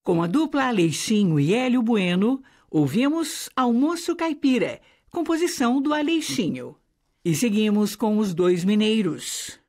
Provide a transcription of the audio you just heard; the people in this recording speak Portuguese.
Com a dupla Aleixinho e Hélio Bueno, ouvimos Almoço Caipira, composição do Aleixinho. E seguimos com os Dois Mineiros.